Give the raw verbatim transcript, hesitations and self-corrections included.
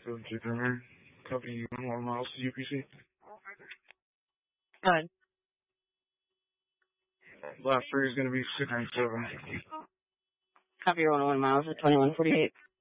seven two three nine. Copy one one miles to U P C. Go ahead. Last three is going to be six nine seven. Copy one one miles at twenty-one forty-eight.